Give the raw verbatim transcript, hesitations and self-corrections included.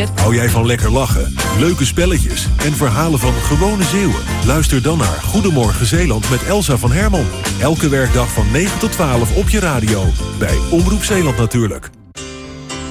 weer. Hou jij van lekker lachen, leuke spelletjes en verhalen van gewone Zeeuwen? Luister dan naar Goedemorgen Zeeland met Elsa van Herman. Elke werkdag van negen tot twaalf op je radio. Bij Omroep Zeeland natuurlijk.